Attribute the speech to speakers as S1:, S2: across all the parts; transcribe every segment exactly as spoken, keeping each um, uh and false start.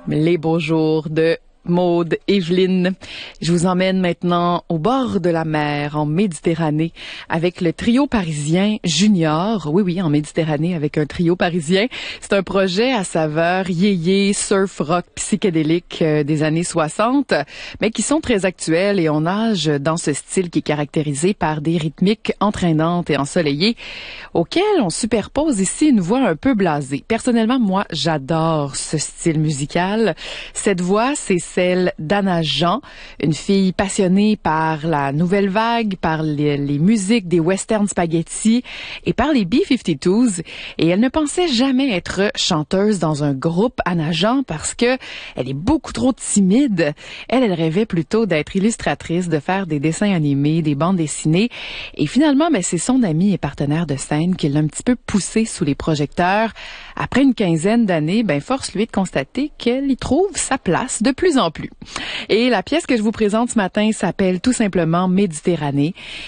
S1: Les beaux jours de Maude, Evelyne. Je vous emmène maintenant au bord de la mer, en Méditerranée, avec le trio parisien Junior. Oui, oui, en Méditerranée, avec un trio parisien. C'est un projet à saveur yéyé, surf rock psychédélique euh, des années soixante, mais qui sont très actuels et on nage dans ce style qui est caractérisé par des rythmiques entraînantes et ensoleillées, auxquelles on superpose ici une voix un peu blasée. Personnellement, moi, j'adore ce style musical. Cette voix, c'est celle d'Anna Jean, une fille passionnée par la nouvelle vague, par les, les musiques des western spaghetti et par les B cinquante-deux. Et elle ne pensait jamais être chanteuse dans un groupe, Anna Jean, parce que elle est beaucoup trop timide. Elle, elle rêvait plutôt d'être illustratrice, de faire des dessins animés, des bandes dessinées. Et finalement, ben, c'est son ami et partenaire de scène qui l'a un petit peu poussée sous les projecteurs. Après une quinzaine d'années, ben, force lui est de constater qu'elle y trouve sa place de plus en plus. Et la pièce que je vous présente ce matin s'appelle tout simplement Méditerranée.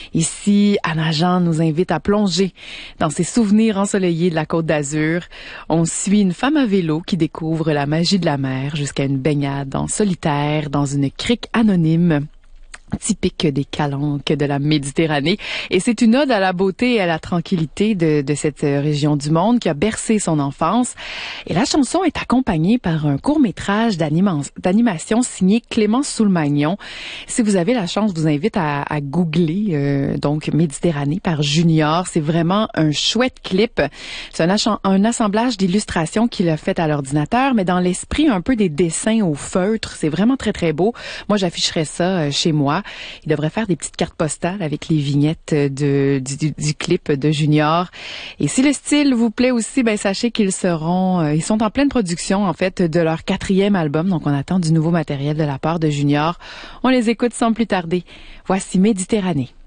S1: Ici, Anna Jean nous invite à plonger dans ses souvenirs ensoleillés de la Côte d'Azur. On suit une femme à vélo qui découvre la magie de la mer jusqu'à une baignade en solitaire dans une crique anonyme, typique des calanques de la Méditerranée. Et c'est une ode à la beauté et à la tranquillité de, de cette région du monde qui a bercé son enfance. Et la chanson est accompagnée par un court-métrage d'anima- d'animation signé Clémence Soulmagnon. Si vous avez la chance, je vous invite à, à googler euh, donc Méditerranée par Junior. C'est vraiment un chouette clip. C'est un, ach- un assemblage d'illustrations qu'il a fait à l'ordinateur, mais dans l'esprit un peu des dessins au feutre. C'est vraiment très, très beau. Moi, j'afficherais ça euh, chez moi. Il devrait faire des petites cartes postales avec les vignettes de, du, du, du clip de Junior. Et si le style vous plaît aussi, ben sachez qu'ils seront, euh, ils sont en pleine production en fait de leur quatrième album. Donc on attend du nouveau matériel de la part de Junior. On les écoute sans plus tarder. Voici Méditerranée.